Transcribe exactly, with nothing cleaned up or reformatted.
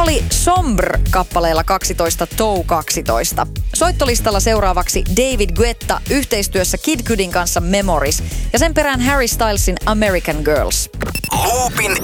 oli Sombre-kappaleella kaksitoista Toe kaksitoista. Soittolistalla seuraavaksi David Guetta yhteistyössä Kid Cudin kanssa Memories ja sen perään Harry Stylesin American Girls. Loopin